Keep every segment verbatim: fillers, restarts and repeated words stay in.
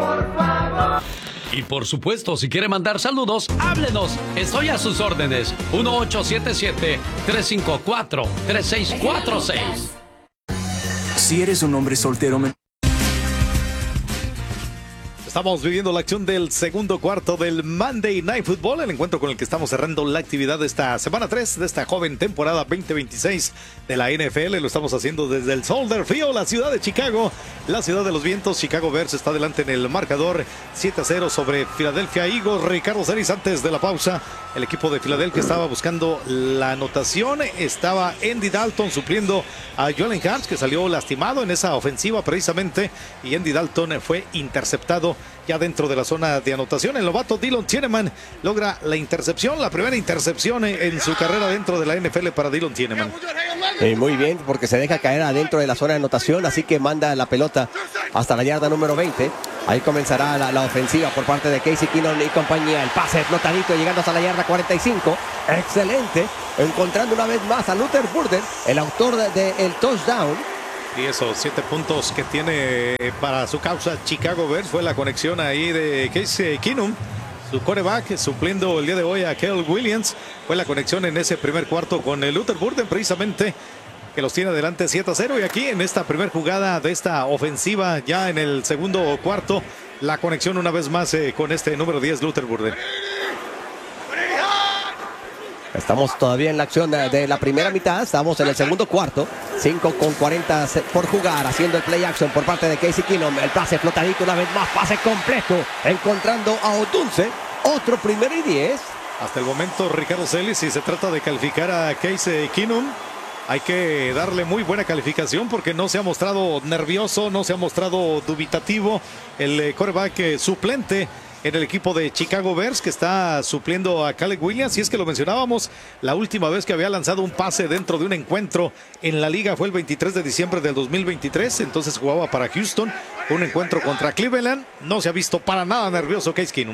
por favor. Y por supuesto, si quiere mandar saludos, háblenos. Estoy a sus órdenes. uno ocho siete siete, tres cinco cuatro, tres seis cuatro seis. Si eres un hombre soltero... Me... Estamos viviendo la acción del segundo cuarto del Monday Night Football, el encuentro con el que estamos cerrando la actividad de esta semana tres de esta joven temporada veinte veintiséis de la N F L. Lo estamos haciendo desde el Soldier Field, la ciudad de Chicago, la ciudad de los vientos. Chicago Bears está adelante en el marcador siete a cero sobre Philadelphia Eagles. Ricardo Celis, antes de la pausa, el equipo de Filadelfia estaba buscando la anotación. Estaba Andy Dalton supliendo a Jalen Hurts, que salió lastimado en esa ofensiva precisamente, y Andy Dalton fue interceptado ya dentro de la zona de anotación. El novato Dylan Tieneman logra la intercepción, la primera intercepción en su carrera dentro de la N F L para Dylan Tieneman. Eh, muy bien, porque se deja caer adentro de la zona de anotación, así que manda la pelota hasta la yarda número veinte. Ahí comenzará la, la ofensiva por parte de Casey Keenum y compañía. El pase flotadito llegando hasta la yarda cuarenta y cinco. Excelente, encontrando una vez más a Luther Burden, el autor del de, de touchdown. Y esos siete puntos que tiene para su causa Chicago Bears fue la conexión ahí de Casey Keenum, su quarterback, supliendo el día de hoy a Caleb Williams. Fue la conexión en ese primer cuarto con el Luther Burden, precisamente, que los tiene adelante siete a cero. Y aquí en esta primera jugada de esta ofensiva, ya en el segundo cuarto, la conexión una vez más eh, con este número diez, Luther Burden. Estamos todavía en la acción de, de la primera mitad. Estamos en el segundo cuarto. cinco con cuarenta por jugar. Haciendo el play action por parte de Casey Keenum. El pase flotadito una vez más. Pase completo. Encontrando a Odunze. Otro primero y diez. Hasta el momento, Ricardo Celis, si se trata de calificar a Casey Keenum, hay que darle muy buena calificación porque no se ha mostrado nervioso, no se ha mostrado dubitativo. El eh, quarterback eh, suplente en el equipo de Chicago Bears, que está supliendo a Caleb Williams. Y es que lo mencionábamos, la última vez que había lanzado un pase dentro de un encuentro en la liga fue el veintitrés de diciembre del dos mil veintitrés. Entonces jugaba para Houston, un encuentro contra Cleveland. No se ha visto para nada nervioso Case Keenum.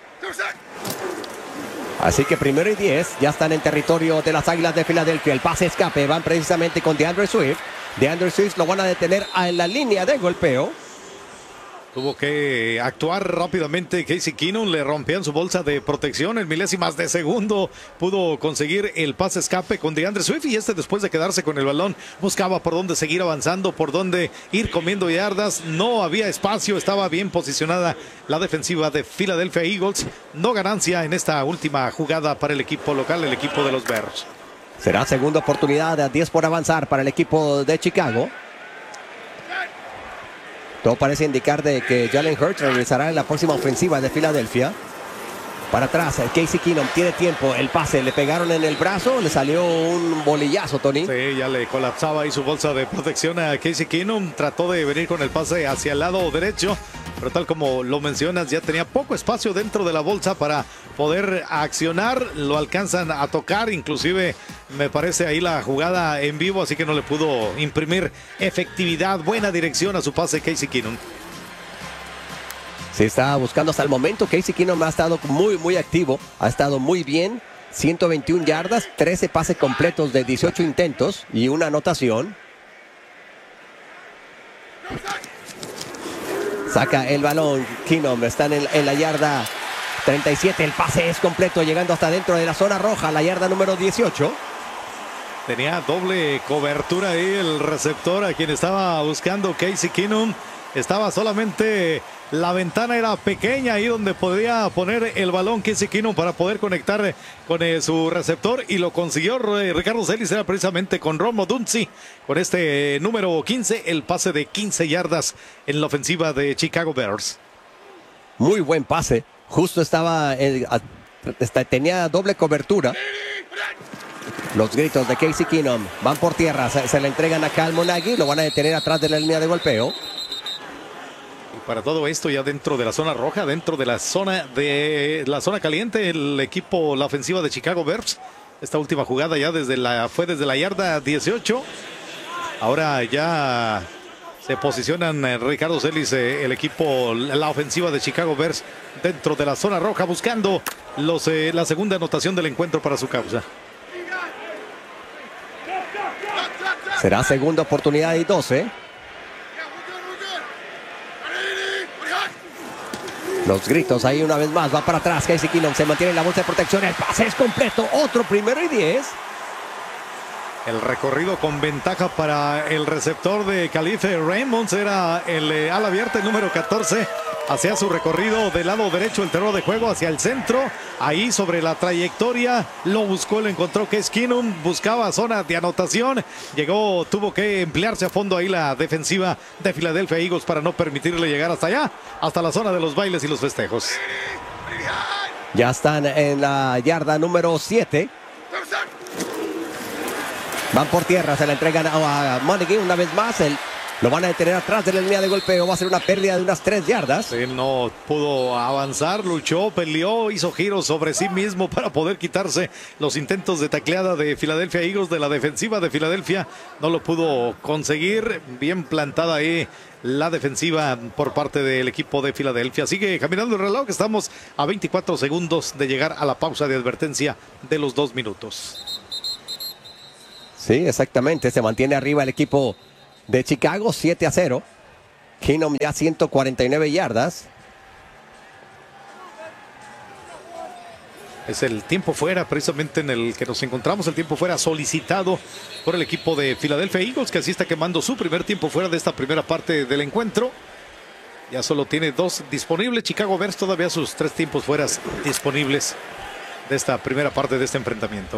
Así que primero y diez, ya están en territorio de las Águilas de Filadelfia. El pase escape, van precisamente con DeAndre Swift. DeAndre Swift lo van a detener en la línea de golpeo. Tuvo que actuar rápidamente Casey Keenum, le rompían su bolsa de protección. En milésimas de segundo pudo conseguir el pase escape con DeAndre Swift, y este, después de quedarse con el balón, buscaba por dónde seguir avanzando, por dónde ir comiendo yardas. No había espacio, estaba bien posicionada la defensiva de Philadelphia Eagles. No ganancia en esta última jugada para el equipo local, el equipo de los Bears. Será segunda oportunidad de diez por avanzar para el equipo de Chicago. Todo parece indicar de que Jalen Hurts regresará en la próxima ofensiva de Filadelfia. Para atrás, el Casey Keenum tiene tiempo. El pase, le pegaron en el brazo, le salió un bolillazo, Tony. Sí, ya le colapsaba ahí su bolsa de protección a Casey Keenum. Trató de venir con el pase hacia el lado derecho, pero tal como lo mencionas, ya tenía poco espacio dentro de la bolsa para poder accionar. Lo alcanzan a tocar, inclusive me parece ahí la jugada en vivo, así que no le pudo imprimir efectividad, buena dirección a su pase Casey Keenum. Se está buscando hasta el momento. Casey Keenum ha estado muy, muy activo. Ha estado muy bien. ciento veintiuna yardas, trece pases completos de dieciocho intentos y una anotación. Saca el balón Keenum. Están en, en la yarda treinta y siete. El pase es completo, llegando hasta dentro de la zona roja, la yarda número dieciocho. Tenía doble cobertura ahí el receptor a quien estaba buscando Casey Keenum. Estaba solamente, la ventana era pequeña ahí donde podía poner el balón Casey Keenum para poder conectar con eh, su receptor, y lo consiguió. eh, Ricardo Celis, era precisamente con Rome Odunze, con este eh, número quince, el pase de quince yardas en la ofensiva de Chicago Bears. Muy buen pase, justo estaba, eh, a, está, tenía doble cobertura. Los gritos de Casey Keenum van por tierra, se, se le entregan a Kyle Monaghy, lo van a detener atrás de la línea de golpeo. Para todo esto, ya dentro de la zona roja, dentro de la zona de la zona caliente, el equipo, la ofensiva de Chicago Bears. Esta última jugada ya desde la, fue desde la yarda dieciocho. Ahora ya se posicionan eh, Ricardo Celis, eh, el equipo, la ofensiva de Chicago Bears, dentro de la zona roja, buscando los, eh, la segunda anotación del encuentro para su causa. Será segunda oportunidad y doce. Los gritos ahí una vez más, va para atrás, Casey Keenum se mantiene en la bolsa de protección, el pase es completo, otro primero y diez. El recorrido con ventaja para el receptor de Khalife Raymonds era el eh, ala abierta, el número catorce. Hacía su recorrido del lado derecho, el terreno de juego hacia el centro. Ahí sobre la trayectoria lo buscó, lo encontró Case Keenum. Buscaba zona de anotación. Llegó, tuvo que emplearse a fondo ahí la defensiva de Philadelphia Eagles para no permitirle llegar hasta allá, hasta la zona de los bailes y los festejos. Ya están en la yarda número siete. Van por tierra, se la entregan a Monaghan una vez más. El, lo van a detener atrás de la línea de golpeo. Va a ser una pérdida de unas tres yardas. Él no pudo avanzar, luchó, peleó, hizo giros sobre sí mismo para poder quitarse los intentos de tacleada de Philadelphia Eagles, de la defensiva de Filadelfia. No lo pudo conseguir. Bien plantada ahí la defensiva por parte del equipo de Filadelfia. Sigue caminando el reloj. Estamos a veinticuatro segundos de llegar a la pausa de advertencia de los dos minutos. Sí, exactamente. Se mantiene arriba el equipo de Chicago, siete a cero. Keenum ya ciento cuarenta y nueve yardas. Es el tiempo fuera precisamente en el que nos encontramos, el tiempo fuera solicitado por el equipo de Philadelphia Eagles, que así está quemando su primer tiempo fuera de esta primera parte del encuentro. Ya solo tiene dos disponibles. Chicago Bears todavía sus tres tiempos fuera disponibles de esta primera parte de este enfrentamiento.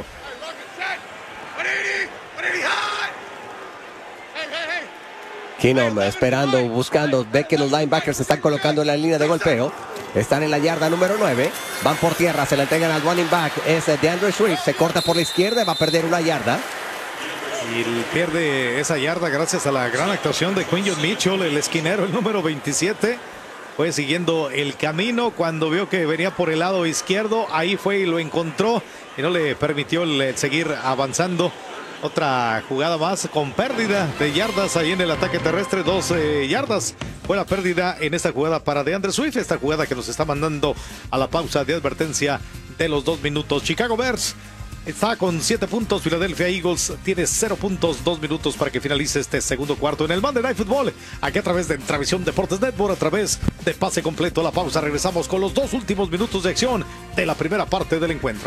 Keenum esperando, buscando, ve que los linebackers se están colocando en la línea de golpeo. Están en la yarda número nueve. Van por tierra, se la entregan al running back. Es DeAndre Swift, se corta por la izquierda, va a perder una yarda. Y pierde esa yarda gracias a la gran actuación de Quinyon Mitchell, el esquinero, el número veintisiete. Fue siguiendo el camino cuando vio que venía por el lado izquierdo. Ahí fue y lo encontró y no le permitió el seguir avanzando. Otra jugada más con pérdida de yardas ahí en el ataque terrestre. Dos eh, yardas fue la pérdida en esta jugada para DeAndre Swift. Esta jugada que nos está mandando a la pausa de advertencia de los dos minutos. Chicago Bears está con siete puntos. Philadelphia Eagles tiene cero puntos. Dos minutos para que finalice este segundo cuarto en el Monday Night Football. Aquí a través de Travisión Deportes Network, a través de Pase Completo. La pausa. Regresamos con los dos últimos minutos de acción de la primera parte del encuentro.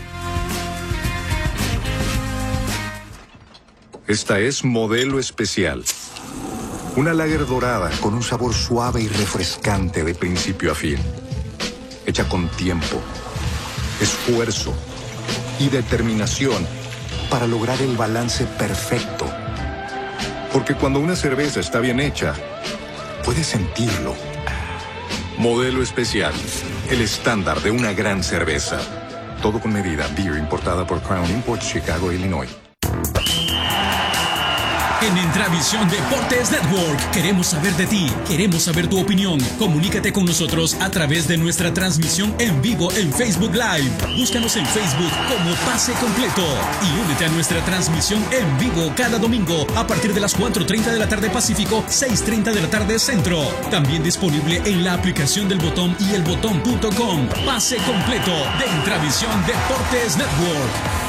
Esta es Modelo Especial. Una lager dorada con un sabor suave y refrescante de principio a fin. Hecha con tiempo, esfuerzo y determinación para lograr el balance perfecto. Porque cuando una cerveza está bien hecha, puedes sentirlo. Modelo Especial, el estándar de una gran cerveza. Todo con medida. Beer importada por Crown Imports, Chicago, Illinois. En Intravisión Deportes Network queremos saber de ti, queremos saber tu opinión. Comunícate con nosotros a través de nuestra transmisión en vivo en Facebook Live. Búscanos en Facebook como Pase Completo y únete a nuestra transmisión en vivo cada domingo a partir de las cuatro treinta de la tarde Pacífico, seis treinta de la tarde Centro. También disponible en la aplicación del Botón y el botón punto com. Pase Completo de Intravisión Deportes Network.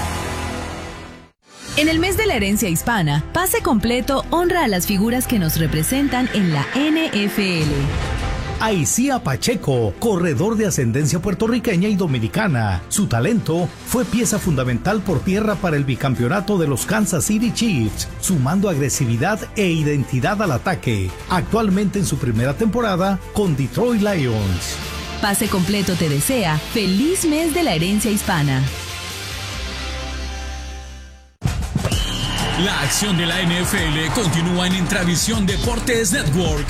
En el mes de la herencia hispana, Pase Completo honra a las figuras que nos representan en la N F L. Aicía Pacheco, corredor de ascendencia puertorriqueña y dominicana. Su talento fue pieza fundamental por tierra para el bicampeonato de los Kansas City Chiefs, sumando agresividad e identidad al ataque. Actualmente en su primera temporada con Detroit Lions. Pase Completo te desea feliz mes de la herencia hispana. La acción de la N F L continúa en Intravisión Deportes Network.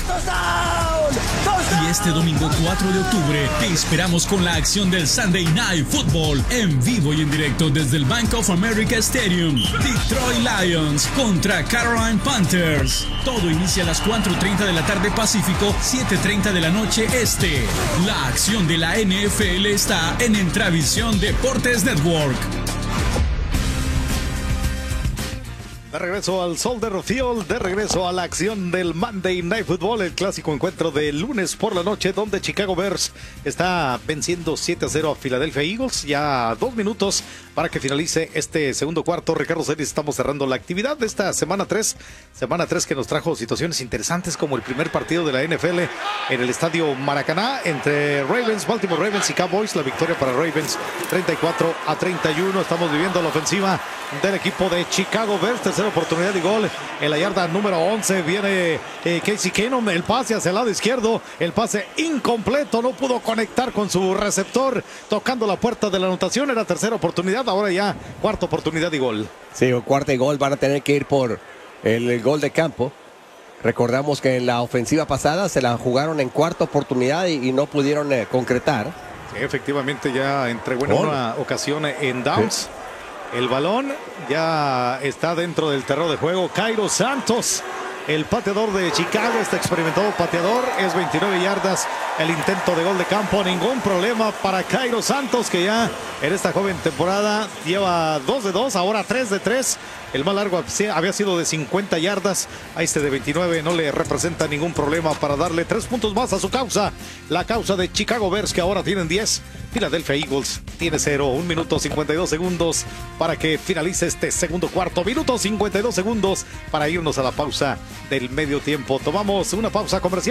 Y este domingo cuatro de octubre te esperamos con la acción del Sunday Night Football en vivo y en directo desde el Bank of America Stadium. Detroit Lions contra Carolina Panthers. Todo inicia a las cuatro treinta de la tarde Pacífico, siete treinta de la noche Este. La acción de la N F L está en Intravisión Deportes Network. De regreso al Soldier Field, de regreso a la acción del Monday Night Football, el clásico encuentro de lunes por la noche, donde Chicago Bears está venciendo siete a cero a Philadelphia Eagles. Ya dos minutos para que finalice este segundo cuarto. Ricardo Celis, estamos cerrando la actividad de esta semana tres, semana tres que nos trajo situaciones interesantes como el primer partido de la N F L en el estadio Maracaná entre Ravens, Baltimore Ravens y Cowboys. La victoria para Ravens treinta y cuatro a treinta y uno. Estamos viviendo la ofensiva del equipo de Chicago Bears. Tercera oportunidad de gol en la yarda número once. Viene eh, Casey Keenum, el pase hacia el lado izquierdo, el pase incompleto, no pudo conectar con su receptor, tocando la puerta de la anotación. Era tercera oportunidad, ahora ya cuarta oportunidad y gol. Sí, cuarta y gol, van a tener que ir por el, el gol de campo. Recordamos que en la ofensiva pasada se la jugaron en cuarta oportunidad y, y no pudieron eh, concretar. Sí, efectivamente ya entregó en una ocasión en downs. Sí. El balón ya está dentro del terreno de juego. Cairo Santos, el pateador de Chicago, este experimentado pateador, es veintinueve yardas el intento de gol de campo. Ningún problema para Cairo Santos, que ya en esta joven temporada lleva dos de dos, ahora tres de tres. El más largo había sido de cincuenta yardas. A este de veintinueve no le representa ningún problema para darle tres puntos más a su causa. La causa de Chicago Bears, que ahora tienen diez. Philadelphia Eagles tiene cero. Un minuto cincuenta y dos segundos para que finalice este segundo cuarto. Minuto cincuenta y dos segundos para irnos a la pausa del medio tiempo. Tomamos una pausa comercial.